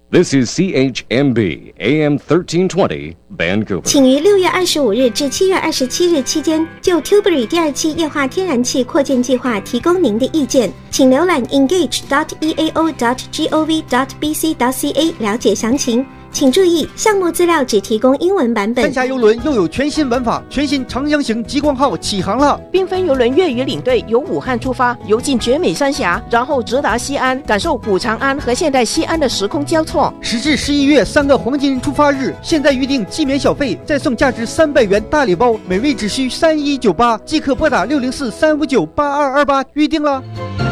This is CHMB AM 1320 Vancouver。 请于6月25日至7月27日期间就 Tilbury 第2期液化天然气扩建计划提供您的意见，请浏览 engage.eao.gov.bc.ca 了解详情。请注意，项目资料只提供英文版本。 三峡邮轮又有全新玩法，全新长江型极光号起航了。 缤纷邮轮粤语领队由武汉出发，游进绝美三峡，然后直达西安，感受古长安和现代西安的时空交错。 时至11月3个黄金出发日，现在预定即免小费，再送价值300元大礼包，每位只需3198，即可拨打604-359-8228预定了。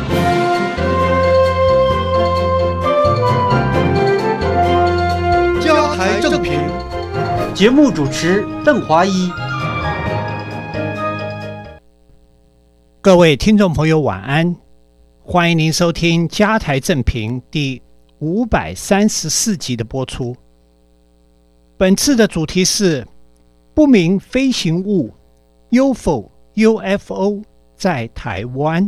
家台正平， 节目主持邓华一。 各位听众朋友晚安，欢迎您收听家台正平第534集的播出。本次的主题是不明飞行物 UFO 在台湾。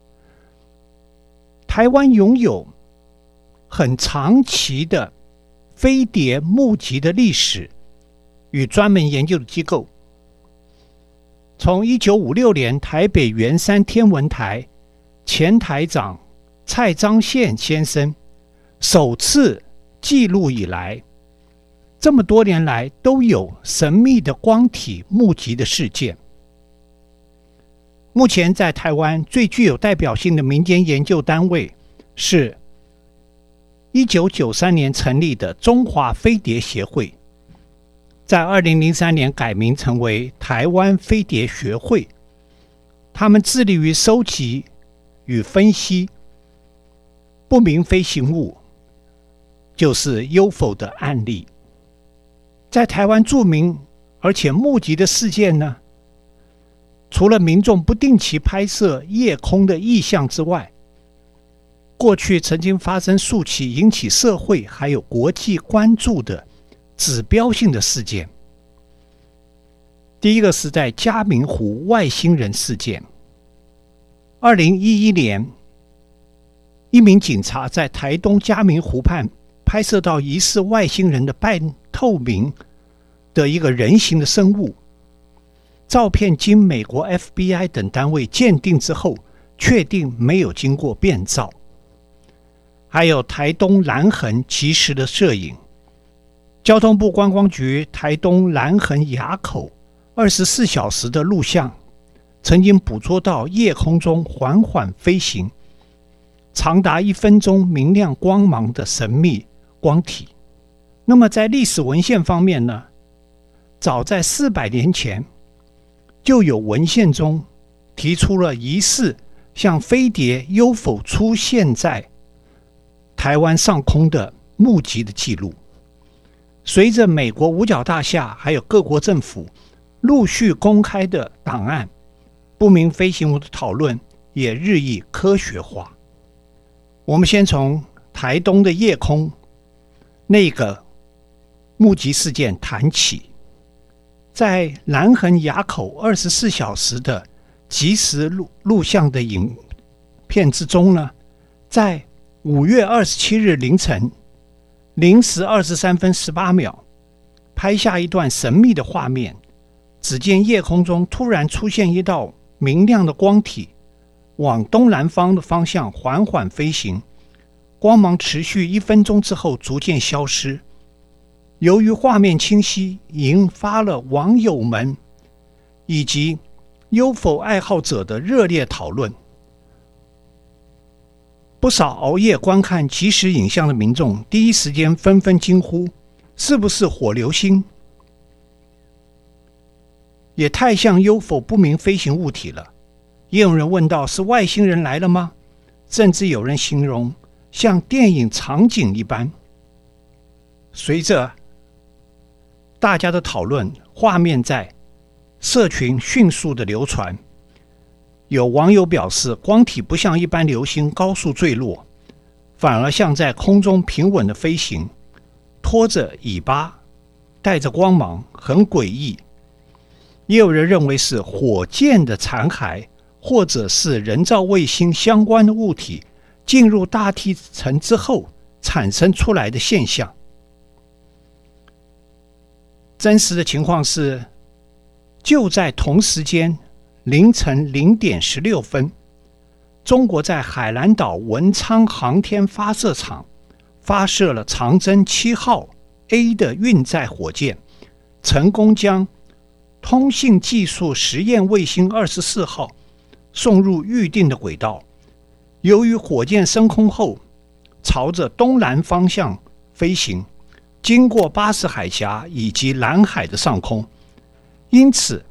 台湾拥有很长期的飞碟目击的历史与专门研究的机构。从1956年台北圆山天文台前台长蔡章宪先生首次记录以来，这么多年来都有神秘的光体目击的事件。目前在台湾最具有代表性的民间研究单位是1993年成立的中华飞碟协会，在2003年改名成为台湾飞碟学会。他们致力于收集与分析不明飞行物，就是 UFO 的案例。在台湾著名而且目击的事件呢，除了民众不定期拍摄夜空的异象之外，过去曾经发生数起引起社会还有国际关注的指标性的事件。第一个是在嘉明湖外星人事件。2011年，一名警察在台东嘉明湖畔拍摄到疑似外星人的半透明的一个人形的生物。照片经美国 FBI 等单位鉴定之后，确定没有经过变造。还有台东蓝痕即时的摄影，交通部观光局台东蓝痕垭口24小时的录像，曾经捕捉到夜空中缓缓飞行长达1分钟明亮光芒的神秘光体。那么在历史文献方面呢，早在400年前就有文献中提出了疑似像飞碟 UFO 出现在台湾上空的目击的记录。随着美国五角大厦还有各国政府陆续公开的档案，不明飞行物的讨论也日益科学化。我们先从台东的夜空那个目击事件谈起。在蓝痕垭口24小时的即时录像的影片之中呢，在5月27日凌晨0时23分18秒拍下一段神秘的画面。只见夜空中突然出现一道明亮的光体，往东南方的方向缓缓飞行，光芒持续1分钟之后逐渐消失。由于画面清晰，引发了网友们以及 UFO 爱好者的热烈讨论。不少熬夜观看即时影像的民众第一时间纷纷惊呼，是不是火流星？也太像 UFO 不明飞行物体了。也有人问到，是外星人来了吗？甚至有人形容像电影场景一般。随着大家的讨论，画面在社群迅速的流传。有网友表示，光体不像一般流星高速坠落，反而像在空中平稳的飞行，拖着尾巴，带着光芒，很诡异。也有人认为是火箭的残骸，或者是人造卫星相关的物体进入大气层之后产生出来的现象。真实的情况是，就在同时间凌晨0点16分，中国在海南岛文昌航天发射场发射了长征7号 A 的运载火箭，成功将通信技术实验卫星24号送入预定的轨道。由于火箭升空后朝着东南方向飞行，经过巴士海峡以及南海的上空，因此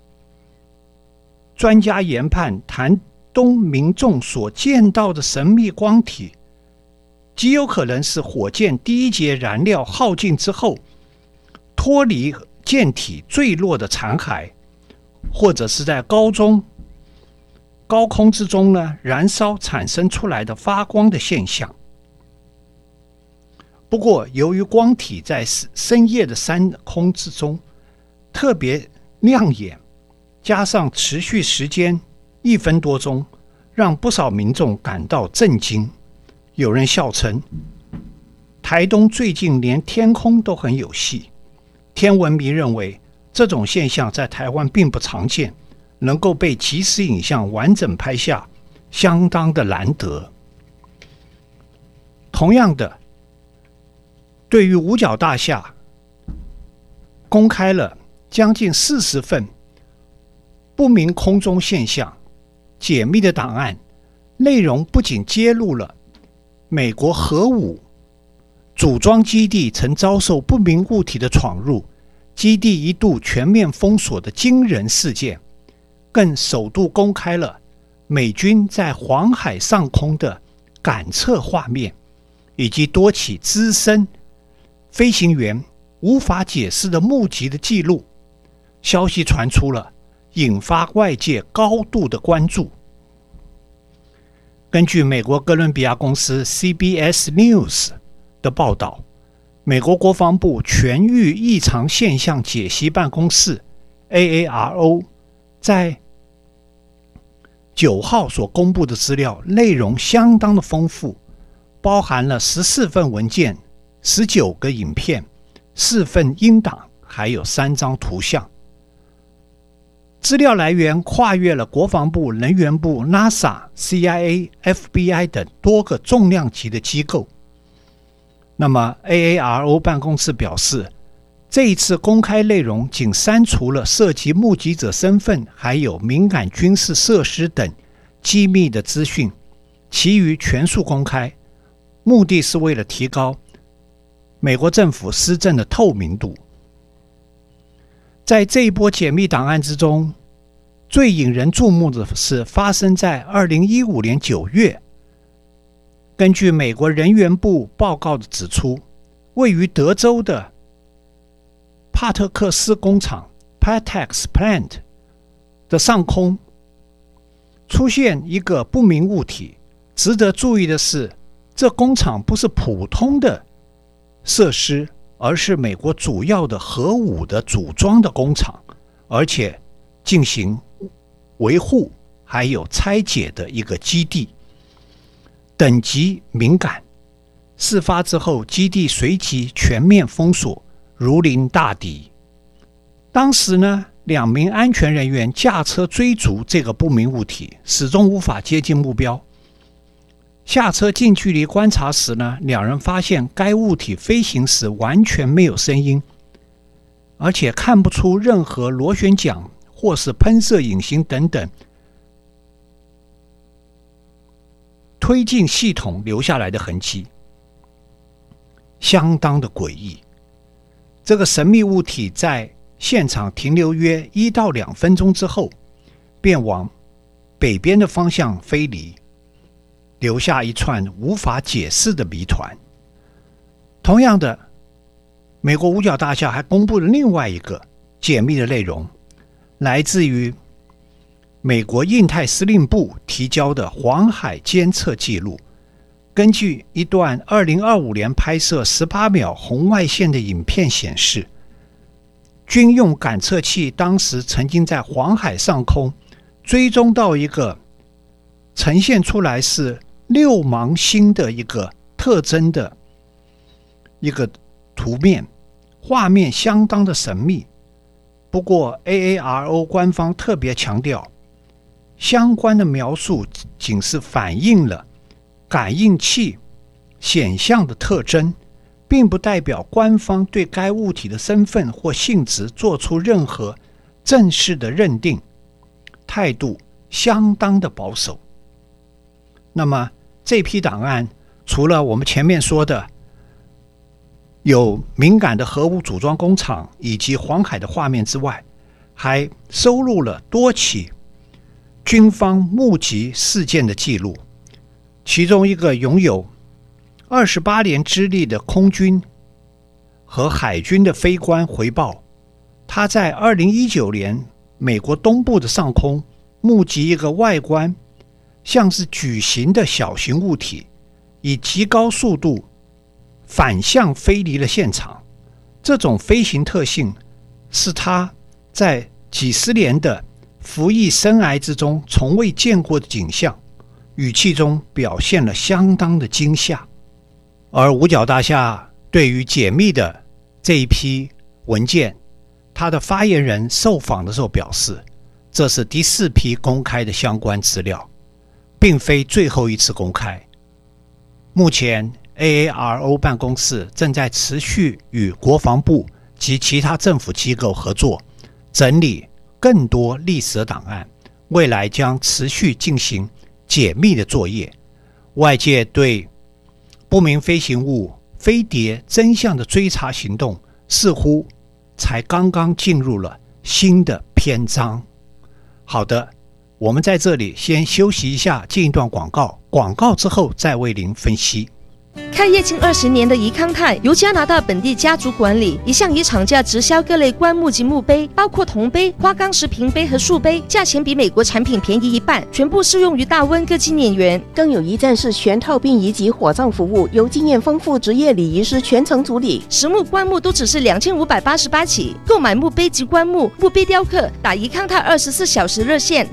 专家研判台东民众所见到的神秘光体极有可能是火箭第一节燃料耗尽之后脱离舰体坠落的残骸，或者是在高空之中呢燃烧产生出来的发光的现象。不过由于光体在深夜的山空之中特别亮眼，加上持续时间1分多钟，让不少民众感到震惊。有人笑称，台东最近连天空都很有戏。天文迷认为，这种现象在台湾并不常见，能够被即时影像完整拍下，相当的难得。同样的，对于五角大厦公开了将近40份不明空中现象解密的档案，内容不仅揭露了美国核武组装基地曾遭受不明物体的闯入，基地一度全面封锁的惊人事件，更首度公开了美军在黄海上空的感测画面，以及多起资深飞行员无法解释的目击的记录。消息传出了，引发外界高度的关注。根据美国哥伦比亚公司 CBS News 的报道，美国国防部全域异常现象解析办公室 AARO 在9号所公布的资料内容相当的丰富，包含了14份文件、19个影片、4份音档，还有3张图像。资料来源跨越了国防部、能源部、NASA、CIA、FBI 等多个重量级的机构。那么 AARO 办公室表示，这一次公开内容仅删除了涉及目击者身份还有敏感军事设施等机密的资讯，其余全数公开，目的是为了提高美国政府施政的透明度。在这一波解密档案之中，最引人注目的是发生在2015年9月。根据美国人员部报告的指出，位于德州的帕特克斯工厂 Patex Plant 的上空出现一个不明物体。值得注意的是，这工厂不是普通的设施，而是美国主要的核武的组装的工厂，而且进行维护还有拆解的一个基地，等级敏感。事发之后，基地随即全面封锁，如临大敌。当时呢，2名安全人员驾车追逐这个不明物体，始终无法接近目标。下车近距离观察时呢，2人发现该物体飞行时完全没有声音，而且看不出任何螺旋桨或是喷射引擎等等推进系统留下来的痕迹，相当的诡异。这个神秘物体在现场停留约1到2分钟之后，便往北边的方向飞离，留下一串无法解释的谜团。同样的，美国五角大厦还公布了另外一个解密的内容，来自于美国印太司令部提交的黄海监测记录。根据一段2025年拍摄18秒红外线的影片显示，军用感测器当时曾经在黄海上空追踪到一个呈现出来是6芒星的一个特征的一个图面，画面相当的神秘。不过 AARO 官方特别强调，相关的描述仅是反映了感应器显像的特征，并不代表官方对该物体的身份或性质做出任何正式的认定，态度相当的保守。那么这批档案除了我们前面说的有敏感的核武组装工厂以及黄海的画面之外，还收录了多起军方目击事件的记录。其中一个拥有28年资历的空军和海军的飞官回报，他在2019年美国东部的上空目击一个外观像是矩形的小型物体以极高速度反向飞离了现场。这种飞行特性是他在几十年的服役生涯之中从未见过的景象，语气中表现了相当的惊吓。而五角大厦对于解密的这一批文件，他的发言人受访的时候表示，这是第4批公开的相关资料，并非最后一次公开。目前AARO 办公室正在持续与国防部及其他政府机构合作，整理更多历史的档案，未来将持续进行解密的作业。外界对不明飞行物飞碟真相的追查行动似乎才刚刚进入了新的篇章。好的，我们在这里先休息一下，进一段广告，广告之后再为您分析。 开业近20年的宜康泰由加拿大本地家族管理，一向以厂价直销各类棺木及墓碑，包括铜碑、花岗石瓶碑和树碑，价钱比美国产品便宜1半，全部适用于大温各纪念园。 更有一站式全套殡仪及火葬服务，由经验丰富职业礼仪师全程处理。 实木棺木都只是2588起，购买墓碑及棺木、墓碑雕刻，打宜康泰24小时热线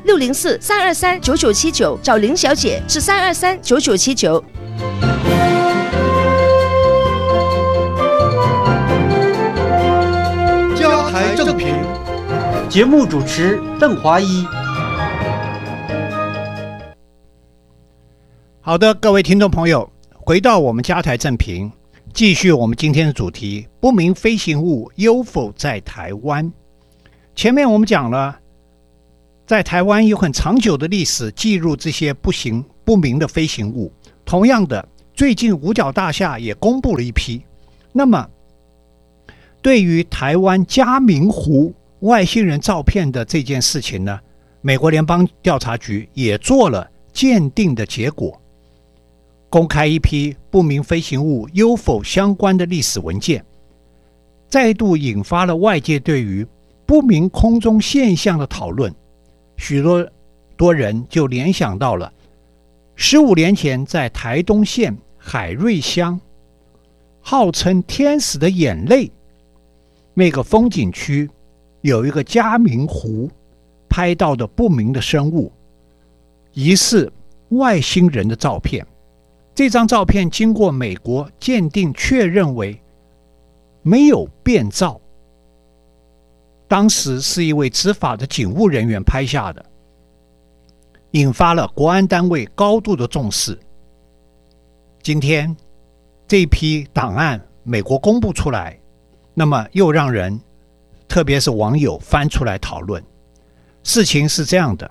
604-323-9979，找林小姐是323-9979。 家台正平，节目主持邓华一。 好的，各位听众朋友，回到我们家台正平，继续我们今天的主题：不明飞行物 UFO 在台湾。前面我们讲了，在台湾有很长久的历史记录这些不明的飞行物。同样的，最近五角大厦也公布了一批。那么对于台湾嘉明湖外星人照片的这件事情呢，美国联邦调查局也做了鉴定的结果，公开一批不明飞行物 UFO 相关的历史文件，再度引发了外界对于不明空中现象的讨论。许多人就联想到了15年前在台东县海瑞乡号称天使的眼泪那个风景区有一个嘉明湖拍到的不明的生物，疑似外星人的照片。这张照片经过美国鉴定确认为没有变造，当时是一位执法的警务人员拍下的，引发了国安单位高度的重视。今天这批档案美国公布出来，那么又让人特别是网友翻出来讨论。事情是这样的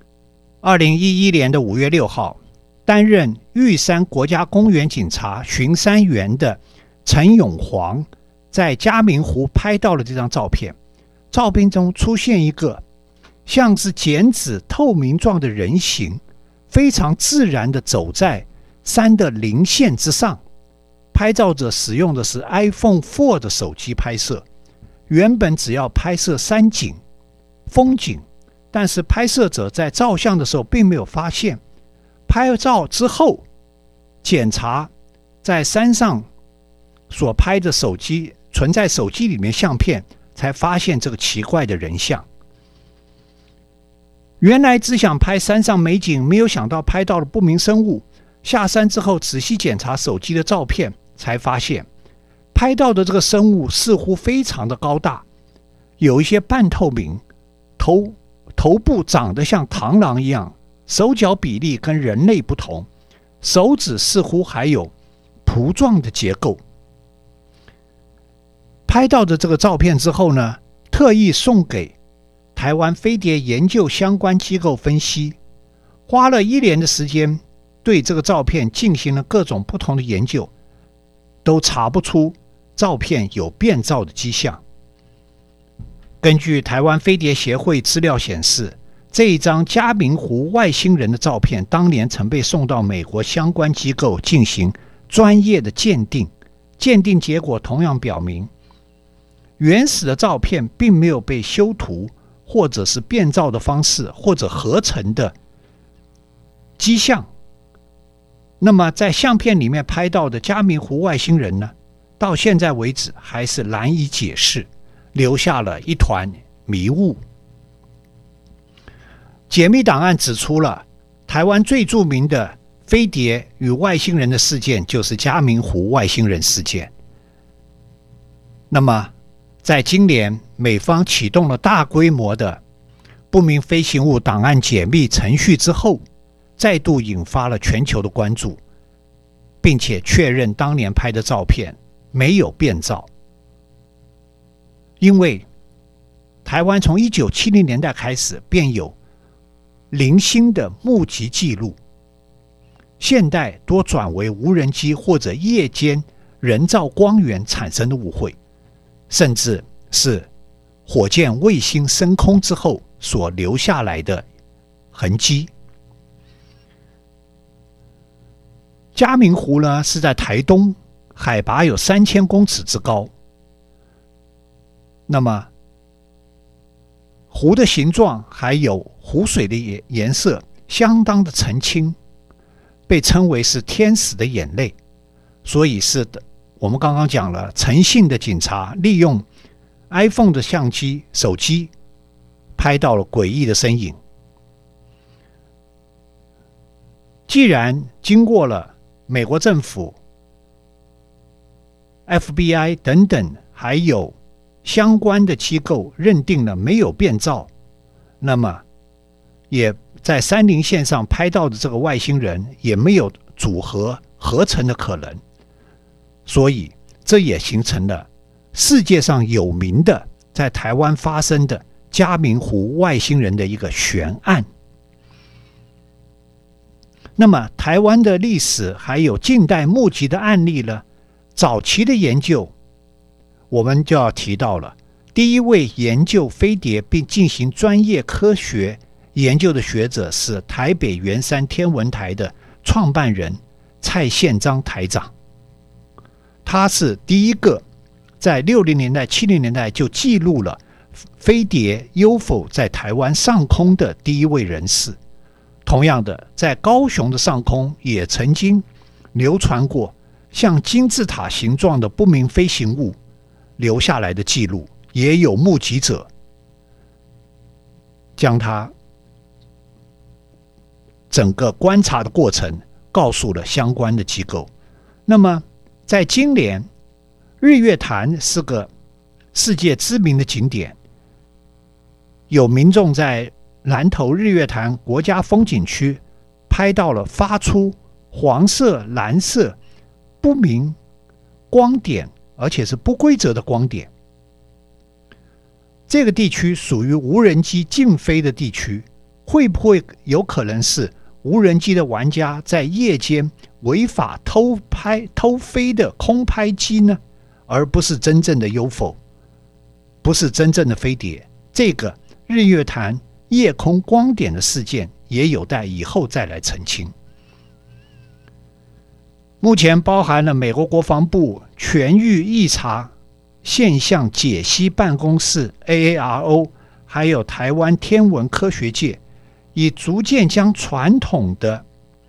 ，2011年的5月6号，担任玉山国家公园警察巡山员的陈永煌在嘉明湖拍到了这张照片。照片中出现一个像是剪纸透明状的人形，非常自然地走在山的零线之上。拍照者使用的是 iPhone 4的手机拍摄，原本只要拍摄山景、风景，但是拍摄者在照相的时候并没有发现。拍照之后，检查在山上所拍的手机存在手机里面相片，才发现这个奇怪的人像。原来只想拍山上美景，没有想到拍到了不明生物。下山之后仔细检查手机的照片，才发现拍到的这个生物似乎非常的高大，有一些半透明，头部长得像螳螂一样，手脚比例跟人类不同，手指似乎还有蹼状的结构。拍到的这个照片之后呢，特意送给台湾飞碟研究相关机构分析，花了1年的时间对这个照片进行了各种不同的研究，都查不出照片有变造的迹象。根据台湾飞碟协会资料显示，这一张嘉明湖外星人的照片当年曾被送到美国相关机构进行专业的鉴定，鉴定结果同样表明，原始的照片并没有被修图或者是变造的方式或者合成的迹象。那么在相片里面拍到的嘉明湖外星人呢，到现在为止还是难以解释，留下了一团迷雾。解密档案指出了台湾最著名的飞碟与外星人的事件就是嘉明湖外星人事件。那么在今年美方启动了大规模的不明飞行物档案解密程序之后，再度引发了全球的关注，并且确认当年拍的照片没有变造。因为台湾从1970年代开始便有零星的目击记录，现代多转为无人机或者夜间人造光源产生的误会，甚至是火箭卫星升空之后所留下来的痕迹。嘉明湖呢是在台东，海拔有3000公尺之高。那么湖的形状还有湖水的颜色相当的澄清，被称为是天使的眼泪。所以是的，我们刚刚讲了，诚信的警察利用 iPhone 的手机拍到了诡异的身影。既然经过了美国政府、FBI 等等还有相关的机构认定了没有变造，那么也在山林线上拍到的这个外星人也没有组合合成的可能，所以这也形成了世界上有名的在台湾发生的嘉明湖外星人的一个悬案。那么台湾的历史还有近代目击的案例呢，早期的研究我们就要提到了第一位研究飞碟并进行专业科学研究的学者是台北圆山天文台的创办人蔡宪章台长。他是第一个在60年代70年代就记录了飞碟 UFO 在台湾上空的第一位人士。同样的，在高雄的上空也曾经流传过像金字塔形状的不明飞行物留下来的记录，也有目击者将它整个观察的过程告诉了相关的机构。那么在今年，日月潭是个世界知名的景点，有民众在南投日月潭国家风景区拍到了发出黄色、蓝色不明光点，而且是不规则的光点。这个地区属于无人机禁飞的地区，会不会有可能是无人机的玩家在夜间违法偷飞的空拍机呢？而不是真正的 UFO， 不是真正的飞碟。这个日月潭夜空光点的事件也有待以后再来澄清。目前包含了美国国防部全域异常现象解析办公室 AARO， 还有台湾天文科学界，已逐渐将传统的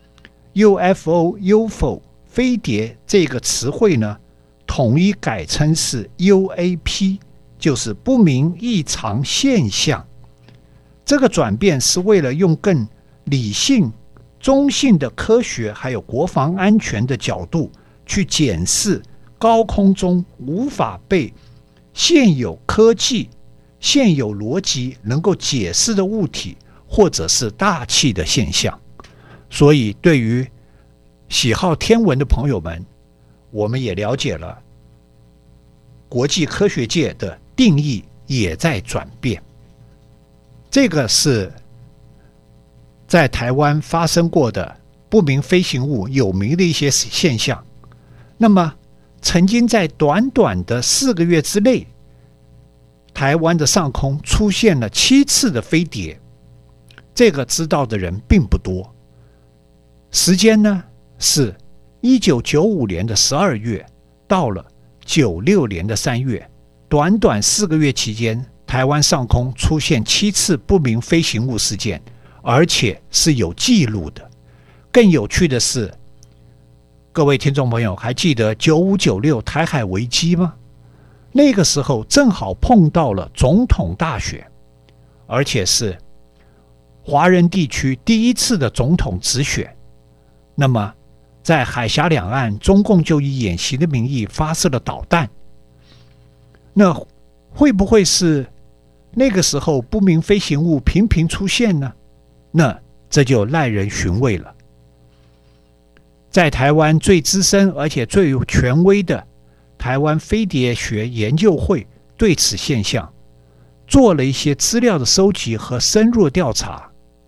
UFO 飞碟这个词汇呢，统一改称是 UAP， 就是不明异常现象。这个转变是为了用更理性、中性的科学还有国防安全的角度去检视高空中无法被现有科技、现有逻辑能够解释的物体，或者是大气的现象。所以对于喜好天文的朋友们，我们也了解了国际科学界的定义也在转变。这个是在台湾发生过的不明飞行物有名的一些现象。那么曾经在短短的4个月之内，台湾的上空出现了7次的飞碟，这个知道的人并不多。时间呢是1995年的12月到了96年的3月，短短4个月期间，台湾上空出现7次不明飞行物事件，而且是有记录的。更有趣的是，各位听众朋友还记得95、96台海危机吗？那个时候正好碰到了总统大选，而且是华人地区第一次的总统直选。那么在海峡两岸，中共就以演习的名义发射了导弹。那会不会是那个时候不明飞行物频频出现呢？那这就耐人寻味了。在台湾最资深而且最有权威的台湾飞碟学研究会对此现象做了一些资料的收集和深入调查，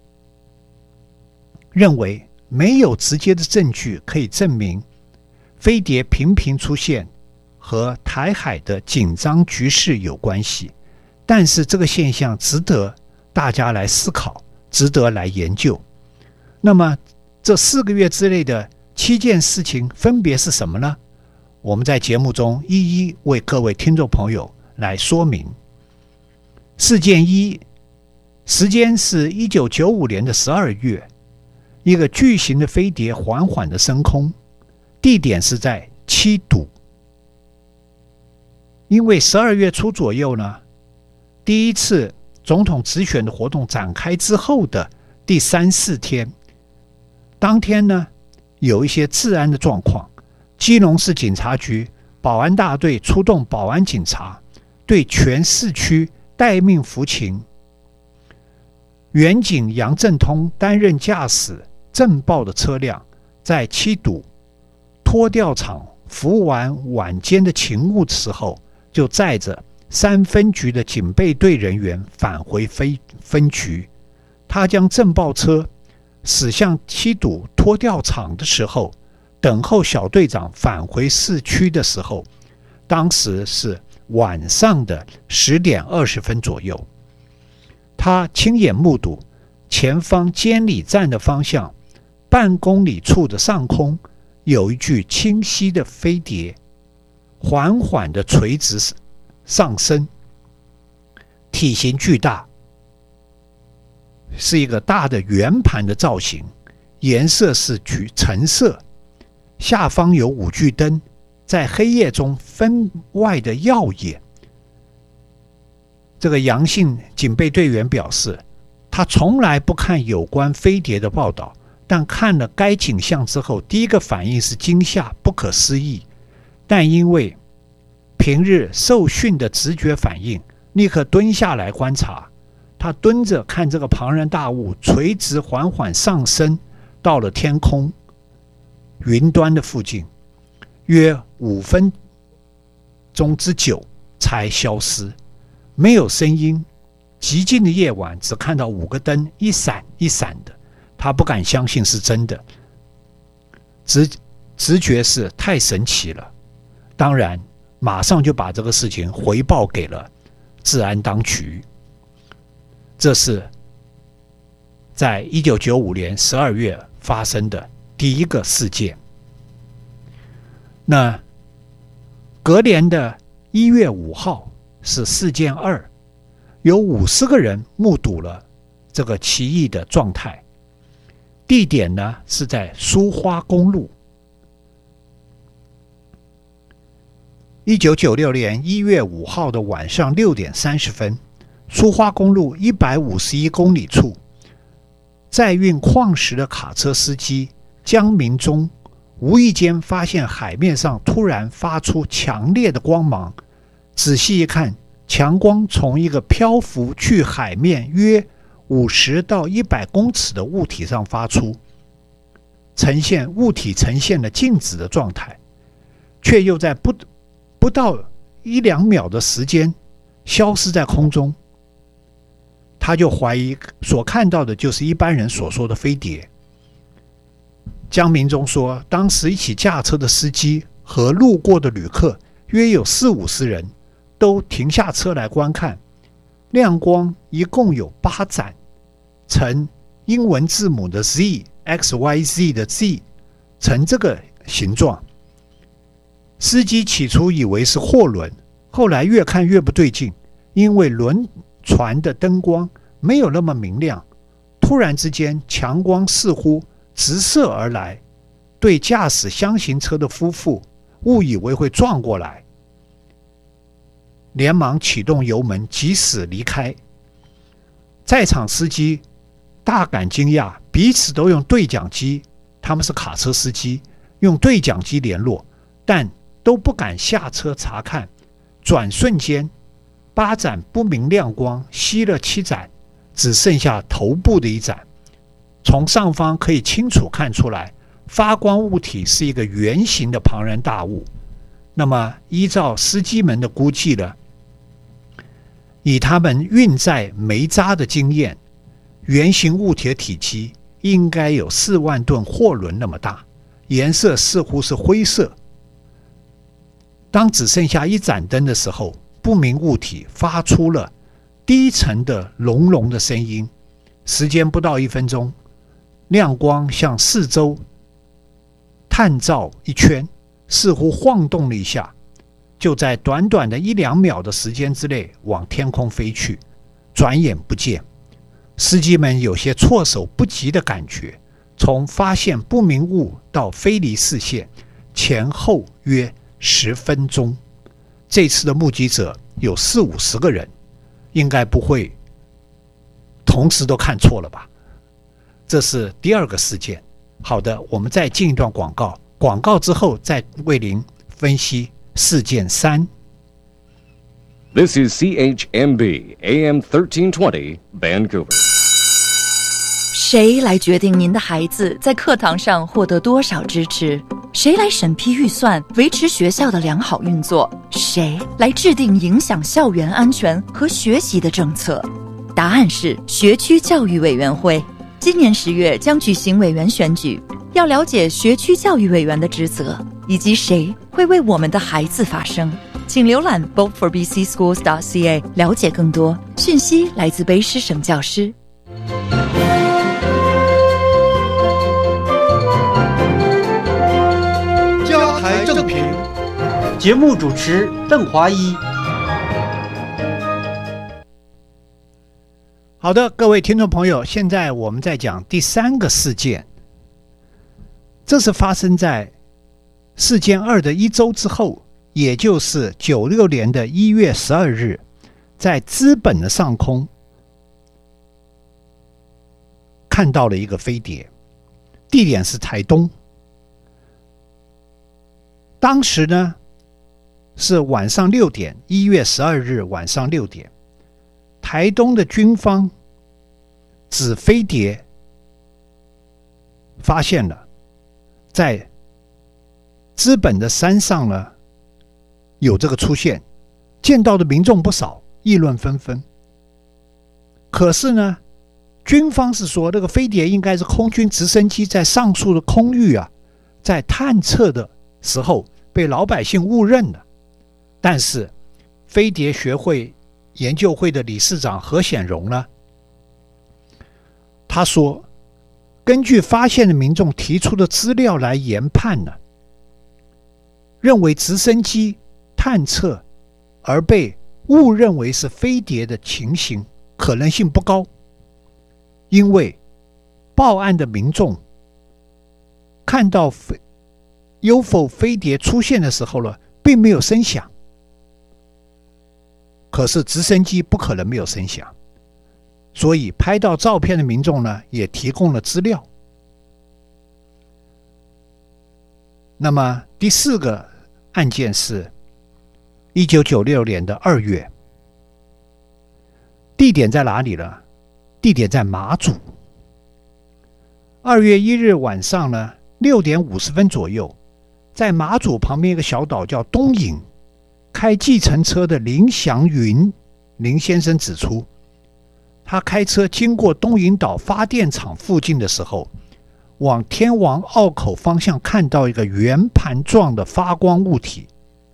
认为没有直接的证据可以证明飞碟频频出现和台海的紧张局势有关系，但是这个现象值得大家来思考，值得来研究。那么这4个月之内的7件事情分别是什么呢？我们在节目中一一为各位听众朋友来说明。事件1，时间是1995年的12月，一个巨型的飞碟缓缓的升空，地点是在七堵。因为12月初左右呢，第一次总统直选的活动展开之后的第3、4天，当天呢有一些治安的状况，基隆市警察局保安大队出动保安警察，对全市区待命服勤。员警杨正通担任驾驶震爆的车辆，在七堵拖吊场服务完晚间的勤务的时候，就载着3分局的警备队人员返回分局。他将震爆车驶向七堵拖吊场的时候，等候小队长返回市区的时候，当时是晚上的10点20分左右。他亲眼目睹前方监理站的方向半公里处的上空有一具清晰的飞碟缓缓的垂直上升，体型巨大，是一个大的圆盘的造型，颜色是橙色，下方有5具灯，在黑夜中分外的耀眼。这个杨姓警备队员表示，他从来不看有关飞碟的报道，但看了该景象之后，第一个反应是惊吓、不可思议，但因为平日受训的直觉反应，立刻蹲下来观察。他蹲着看这个庞然大物垂直缓缓上升到了天空云端的附近，约5分钟之久才消失，没有声音。极静的夜晚，只看到5个灯一闪一闪的，他不敢相信是真的，直觉是太神奇了。当然马上就把这个事情回报给了治安当局。这是在1995年12月发生的第一个事件。那隔年的1月5号是事件2，有50个人目睹了这个奇异的状态，地点呢是在苏花公路。1996年1月5号的晚上6点30分，苏花公路151公里处，载运矿石的卡车司机江明忠无意间发现海面上突然发出强烈的光芒，仔细一看，强光从一个漂浮去海面约50到100公尺的物体上发出，物体呈现了静止的状态，却又在不到1-2秒的时间消失在空中。他就怀疑所看到的就是一般人所说的飞碟。江明忠说，当时一起驾车的司机和路过的旅客约有40-50人，都停下车来观看。亮光一共有8盏，呈英文字母的 Z，XYZ 的 Z， 呈这个形状。司机起初以为是货轮，后来越看越不对劲，因为轮船的灯光没有那么明亮，突然之间强光似乎直射而来，对驾驶厢型车的夫妇误以为会撞过来，连忙启动油门及时离开。在场司机大感惊讶，彼此都用对讲机，他们是卡车司机，用对讲机联络，但都不敢下车查看。转瞬间8盏不明亮光熄了7盏，只剩下头部的1盏。从上方可以清楚看出来，发光物体是一个圆形的庞然大物。那么依照司机们的估计呢，以他们运载煤渣的经验，圆形物体的体积应该有4万吨货轮那么大，颜色似乎是灰色。当只剩下1盏灯的时候，不明物体发出了低沉的隆隆的声音，时间不到1分钟，亮光向四周探照一圈，似乎晃动了一下，就在短短的1-2秒的时间之内往天空飞去，转眼不见。司机们有些措手不及的感觉，从发现不明物到飞离视线前后约10分钟。这次的目击者有40-50个人，应该不会同时都看错了吧？这是第2个事件。好的，我们再进一段广告，广告之后再为您分析事件3。 This is CHMB AM 1320 Vancouver。 谁来决定您的孩子在课堂上获得多少支持？谁来审批预算，维持学校的良好运作？谁来制定影响校园安全和学习的政策？答案是学区教育委员会。今年10月将举行委员选举，要了解学区教育委员的职责，以及谁会为我们的孩子发声，请浏览 voteforbcschools.ca 了解更多。讯息来自卑诗省教师。 家台正平，节目主持邓华一。 好的，各位听众朋友，现在我们在讲第3个事件。这是发生在事件2的1周之后，也就是96年的1月12日，在资本的上空看到了一个飞碟，地点是台东。当时呢是晚上6点，1月12日晚上6点，台东的军方指飞碟发现了在资本的山上呢有这个出现，见到的民众不少，议论纷纷。可是呢，军方是说这个飞碟应该是空军直升机在上述的空域在探测的时候被老百姓误认了。但是飞碟学会研究会的理事长何显荣呢，他说根据发现的民众提出的资料来研判呢，认为直升机探测而被误认为是飞碟的情形可能性不高，因为报案的民众看到UFO 飞碟出现的时候呢，并没有声响。可是直升机不可能没有声响，所以拍到照片的民众呢，也提供了资料。 那么第4个案件是1996年的2月，地点在哪里呢？地点在马祖。2月1日晚上呢6点50分左右，在马祖旁边一个小岛叫东引，开计程车的林祥云林先生指出，他开车经过东引岛发电厂附近的时候，往天王澳口方向看到一个圆盘状的发光物体。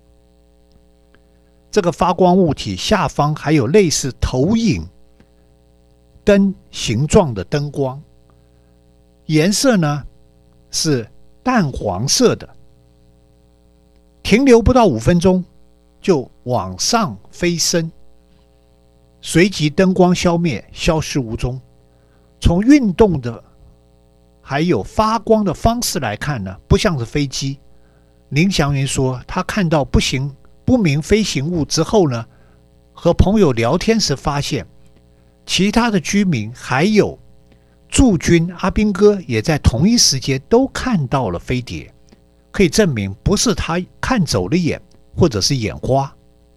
这个发光物体下方还有类似投影灯形状的灯光，颜色呢是淡黄色的，停留不到5分钟就往上飞升，随即灯光消灭，消失无踪。从运动的还有发光的方式来看呢，不像是飞机。林祥云说，他看到不明飞行物之后呢，和朋友聊天时发现，其他的居民还有驻军阿兵哥也在同一时间都看到了飞碟，可以证明不是他看走了眼，或者是眼花。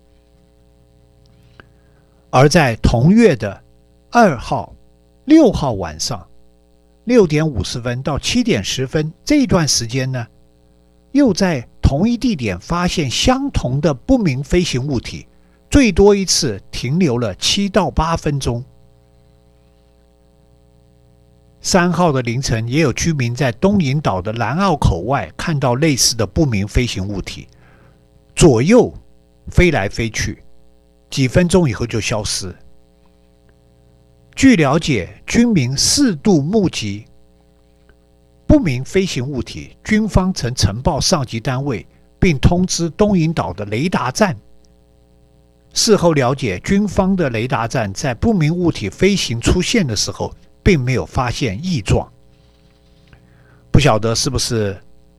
而在同月的2号、6号晚上6点50分到7点10分这一段时间呢，又在同一地点发现相同的不明飞行物体，最多一次停留了7到8分钟。3号的凌晨，也有居民在东引岛的南澳口外看到类似的不明飞行物体，左右飞来飞去，几分钟以后就消失。据了解，军民4度目击不明飞行物体，军方曾呈报上级单位，并通知东引岛的雷达站。事后了解，军方的雷达站在不明物体飞行出现的时候，并没有发现异状。不晓得是不是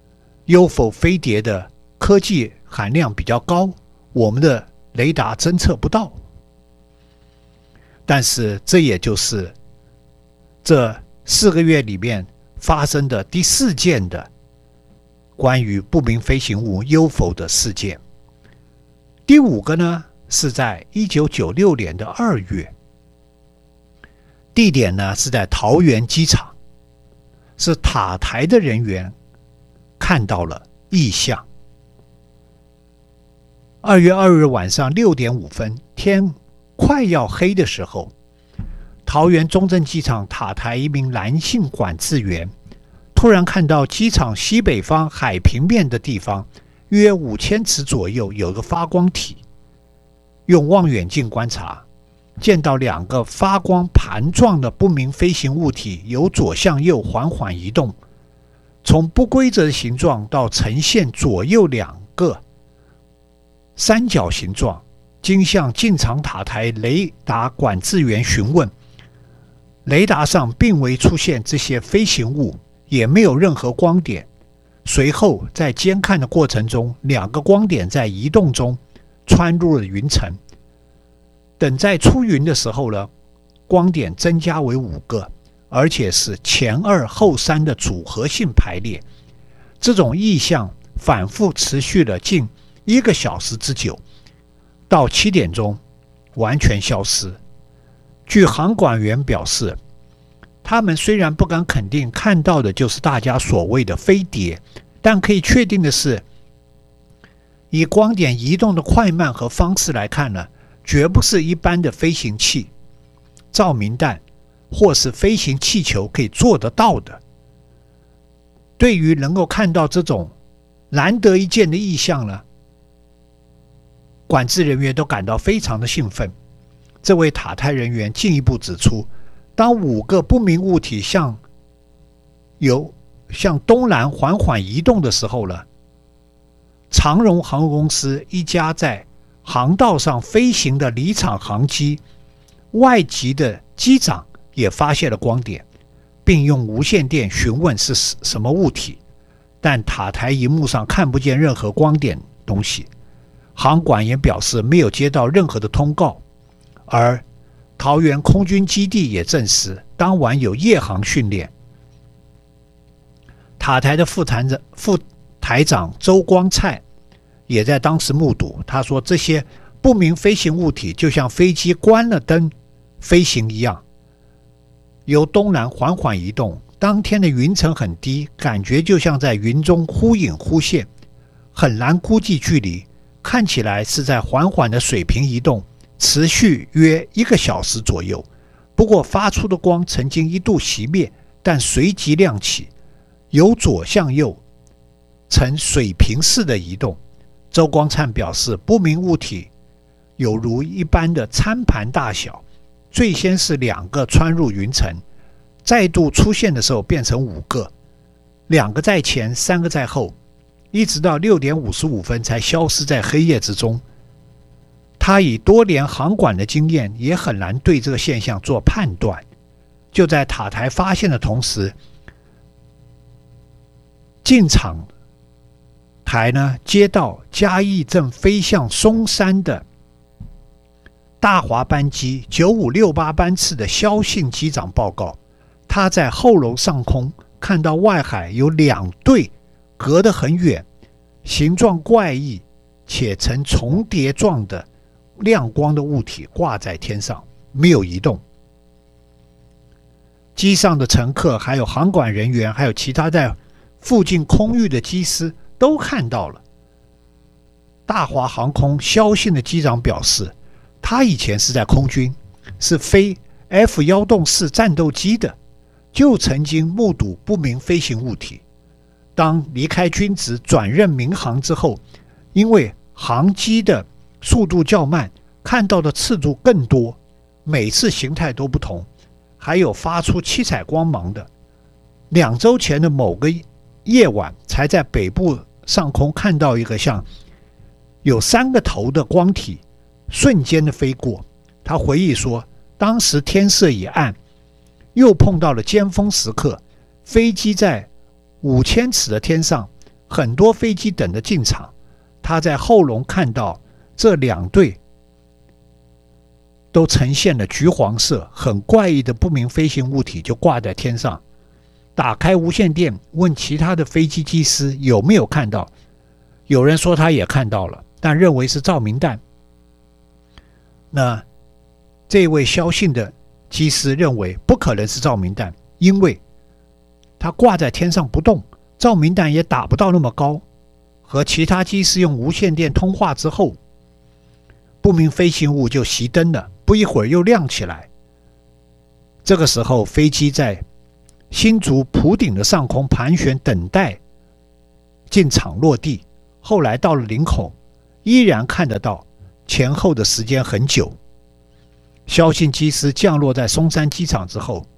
UFO 飞碟的科技含量比较高，我们的雷达侦测不到。但是这也就是这4个月里面发生的第4件的关于不明飞行物 UFO 的事件。第5个呢，是在1996年的2月，地点呢是在桃园机场，是塔台的人员看到了异象。2月2日晚上6点5分，天快要黑的时候，桃园中正机场塔台一名男性管制员突然看到机场西北方海平面的地方约5000尺左右有个发光体，用望远镜观察，见到2个发光盘状的不明飞行物体由左向右缓缓移动，从不规则的形状到呈现左右2个三角形状。经向进场塔台雷达管制员询问，雷达上并未出现这些飞行物，也没有任何光点。随后在监看的过程中，2个光点在移动中穿入了云层。等在出云的时候呢，光点增加为5个，而且是前2后3的组合性排列。这种异象反复持续了近1个小时之久，到7点钟完全消失。据航管员表示，他们虽然不敢肯定看到的就是大家所谓的飞碟，但可以确定的是，以光点移动的快慢和方式来看呢，绝不是一般的飞行器、照明弹或是飞行气球可以做得到的。对于能够看到这种难得一见的异象呢，管制人员都感到非常的兴奋。这位塔台人员进一步指出，当5个不明物体向东南缓缓移动的时候呢，长荣航空公司一家在航道上飞行的离场航机外籍的机长也发现了光点，并用无线电询问是什么物体，但塔台荧幕上看不见任何光点东西。航管也表示没有接到任何的通告，而桃园空军基地也证实当晚有夜航训练。塔台台长周光灿也在当时目睹，他说这些不明飞行物体就像飞机关了灯飞行一样，由东南缓缓移动。当天的云层很低，感觉就像在云中忽隐忽现，很难估计距离，看起来是在缓缓的水平移动，持续约1个小时左右。不过发出的光曾经一度熄灭，但随即亮起，由左向右呈水平式的移动。周光灿表示，不明物体有如一般的餐盘大小，最先是2个穿入云层，再度出现的时候变成5个，2个在前，3个在后，一直到6点55分才消失在黑夜之中。他以多年航管的经验，也很难对这个现象做判断。就在塔台发现的同时，进场台呢接到嘉义正飞向松山的大华班机9568班次的萧信机长报告，他在后楼上空看到外海有2对隔得很远，形状怪异且呈重叠状的亮光的物体挂在天上，没有移动。机上的乘客还有航管人员还有其他在附近空域的机师都看到了。大华航空萧信的机长表示，他以前是在空军，是飞 F-104战斗机的，就曾经目睹不明飞行物体。当离开军职转任民航之后，因为航机的速度较慢，看到的次数更多，每次形态都不同，还有发出七彩光芒的。2周前的某个夜晚，才在北部上空看到一个像有3个头的光体瞬间的飞过。他回忆说，当时天色已暗，又碰到了尖峰时刻，飞机在5000尺的天上，很多飞机等着进场。他在后龙看到这2对都呈现了橘黄色，很怪异的不明飞行物体就挂在天上。打开无线电问其他的飞机机师有没有看到，有人说他也看到了，但认为是照明弹。那这位萧信的机师认为不可能是照明弹，因为它挂在天上不动，照明弹也打不到那么高。和其他机师用无线电通话之后，不明飞行物就熄灯了，不一会儿又亮起来。这个时候飞机在新竹埔顶的上空盘旋，等待进场落地。后来到了林口，依然看得到，前后的时间很久。萧信机师降落在松山机场之后，